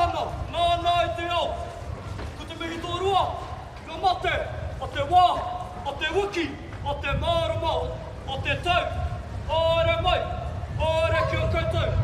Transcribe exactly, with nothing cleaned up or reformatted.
hana, nā nā i te ao. Ko te mihi tō rua, ngā mate, o te wā, o te wiki, o te marama, o te tau. Ore mai, ore ki o koutou.